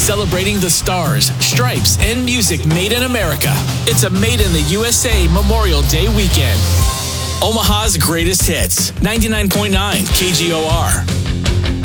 celebrating the stars, stripes, and music made in America. It's a Made in the USA Memorial Day weekend. Omaha's greatest hits, 99.9 KGOR.